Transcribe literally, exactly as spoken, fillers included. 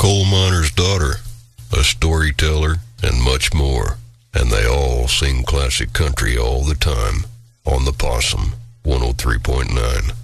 coal miner's daughter, a storyteller, and much more. And they all sing classic country all the time on the Possum one oh three point nine.